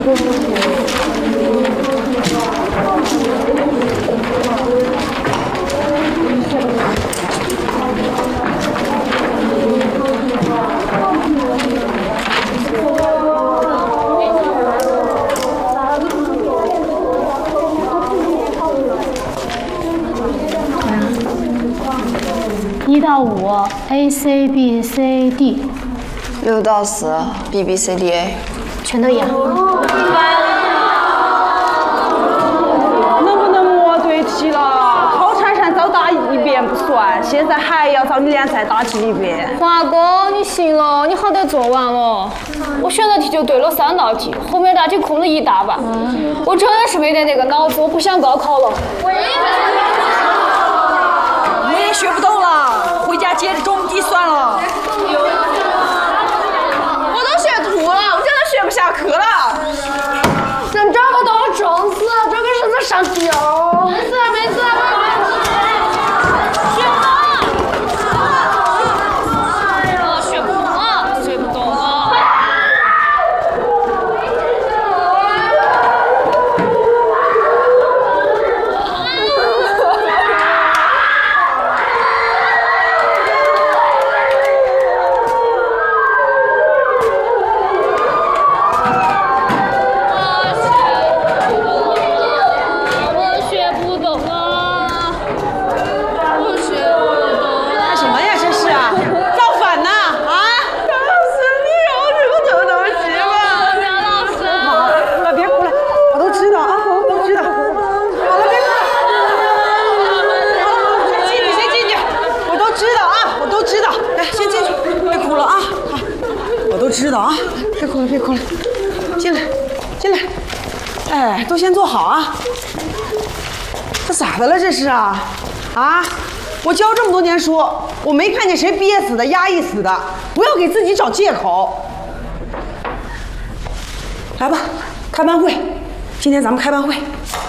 1到5 A C B C D， 6到4 B B C D A， 全都一样。 能不能摸对题了？好珊珊早答一遍不算，现在还要找你俩再答题一遍。 华哥，你行了，你好歹做完了。我选的题就对了3道题，后面答题空了一大半。我真的是没得那个脑子，我不想高考了。 我也学不动了，回家接着中低算了。 我都学吐了，我真的学不下课了。 咱找个都整死，这个是在上吊。没事没事。学不动了，学不动了。 知道啊，别哭了，别哭了，进来，进来，哎，都先坐好啊。这咋的了？这是啊？啊！我教这么多年书，我没看见谁憋死的、压抑死的，不要给自己找借口。来吧，开班会，今天咱们开班会。